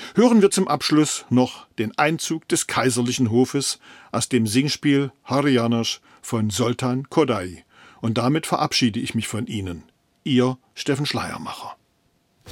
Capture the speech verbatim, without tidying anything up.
Hören wir zum Abschluss noch den Einzug des kaiserlichen Hofes aus dem Singspiel Harianasch von Soltan Kodály. Und damit verabschiede ich mich von Ihnen. Ihr Steffen Schleiermacher.